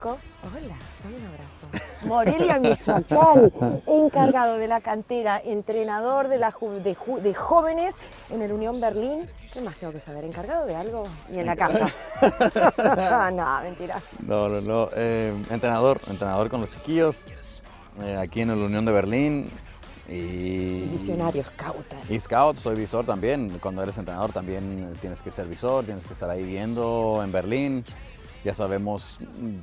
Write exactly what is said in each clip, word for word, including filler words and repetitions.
Hola, dame un abrazo. Morelia Michoacán, encargado de la cantera, entrenador de, la ju de, ju de jóvenes en el Unión Berlín. ¿Qué más tengo que saber? ¿Encargado de algo? Y en la casa. No, mentira. No, no, no. Eh, entrenador, entrenador con los chiquillos, eh, aquí en el Unión de Berlín. Y, Visionario, scout. Y scout, soy visor también. Cuando eres entrenador también tienes que ser visor, tienes que estar ahí viendo en Berlín. Ya sabemos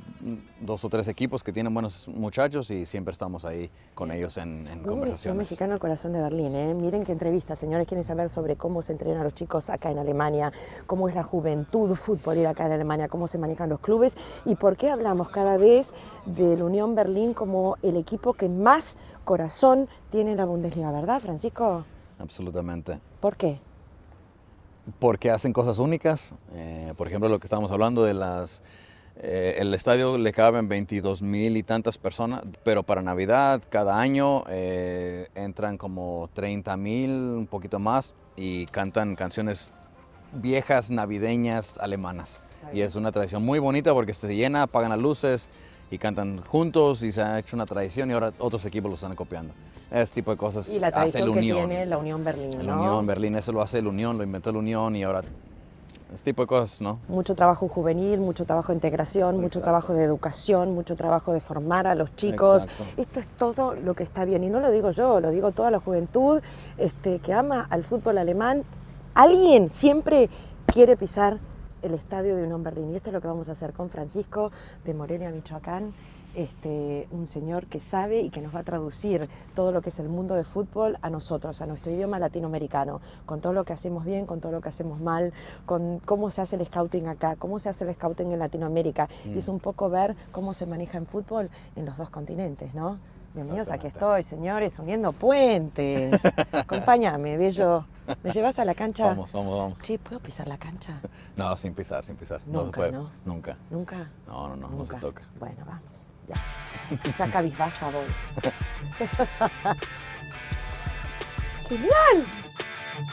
dos o tres equipos que tienen buenos muchachos y siempre estamos ahí con ellos en, en conversaciones. Mexicano al corazón de Berlín, ¿eh? Miren qué entrevista, señores. Quieren saber sobre cómo se entrenan los chicos acá en Alemania, cómo es la juventud futbolera acá en Alemania, cómo se manejan los clubes y por qué hablamos cada vez del Unión Berlín como el equipo que más corazón tiene en la Bundesliga, ¿verdad, Francisco? Absolutamente. ¿Por qué? Porque hacen cosas únicas, eh, por ejemplo lo que estábamos hablando de las, eh, el estadio le caben veintidós mil y tantas personas, pero para Navidad cada año eh, entran como treinta mil, un poquito más, y cantan canciones viejas navideñas alemanas. Y es una tradición muy bonita porque se llena, apagan las luces y cantan juntos y se ha hecho una tradición y ahora otros equipos lo están copiando. Ese tipo de cosas y la hace el que Unión. tiene la Unión Berlín, El ¿no? Unión Berlín, eso lo hace el Unión, lo inventó el Unión y ahora ese tipo de cosas, ¿no? Mucho trabajo juvenil, mucho trabajo de integración, Exacto. Mucho trabajo de educación, mucho trabajo de formar a los chicos. Exacto. Esto es todo lo que está bien y no lo digo yo, lo digo toda la juventud este, que ama al fútbol alemán. Alguien siempre quiere pisar el estadio de Unión Berlín y esto es lo que vamos a hacer con Francisco de Morelia, Michoacán. Este, un señor que sabe y que nos va a traducir todo lo que es el mundo de fútbol a nosotros, a nuestro idioma latinoamericano, con todo lo que hacemos bien, con todo lo que hacemos mal, con cómo se hace el scouting acá, cómo se hace el scouting en Latinoamérica. Mm. Y es un poco ver cómo se maneja en fútbol en los dos continentes, ¿no? Bienvenidos, aquí estoy, señores, uniendo puentes. Acompáñame, bello. ¿Me llevas a la cancha? Vamos, vamos, vamos. Sí, ¿puedo pisar la cancha? No, sin pisar, sin pisar. Nunca, no se puede. ¿no? Nunca. ¿Nunca? No, no, no, Nunca. no se toca. Bueno, vamos. Ya. Ya cabizbaja voy. ¡Genial!